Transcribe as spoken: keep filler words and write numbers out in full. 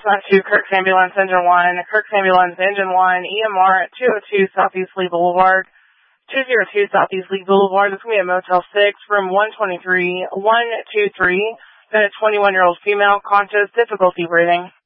dispatch to Kirk's Ambulance, Engine one. Kirk's Ambulance, Engine one, E M R at two oh two Southeast Lee Boulevard. two oh two Southeast Lee Boulevard. This is going to be a Motel six, room one twenty-three, one two three. Then a twenty-one-year-old female, conscious, difficulty breathing.